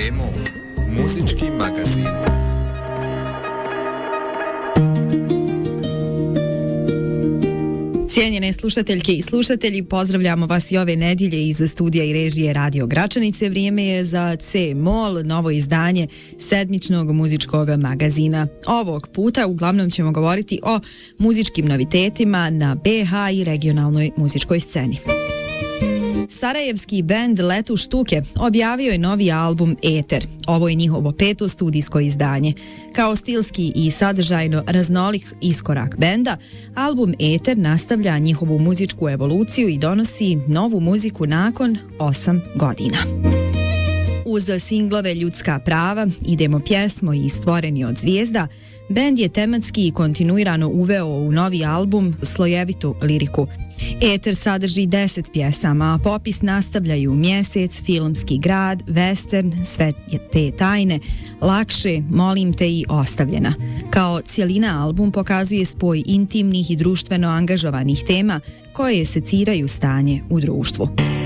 C-Mall, muzički magazin. Cijenjene slušateljke i slušatelji, pozdravljamo vas i ove nedjelje iz studija i režije Radio Gračanice. Vrijeme je za C-Mall, novo izdanje sedmičnog muzičkog magazina. Ovog puta uglavnom ćemo govoriti o muzičkim novitetima na BH i regionalnoj muzičkoj sceni. Sarajevski bend Letu Štuke objavio je novi album Eter. Ovo je njihovo 5. studijsko izdanje. Kao stilski i sadržajno raznolik iskorak benda, album Eter nastavlja njihovu muzičku evoluciju i donosi novu muziku nakon 8 godina. Uz singlove Ljudska prava, Idemo pjesmo i Stvoreni od zvijezda, bend je tematski i kontinuirano uveo u novi album slojevitu liriku. Eter sadrži 10 pjesama, a popis nastavljaju Mjesec, Filmski grad, Western, Sve te tajne, Lakše, Molim te i Ostavljena. Kao cijelina album pokazuje spoj intimnih i društveno angažovanih tema koje seciraju stanje u društvu.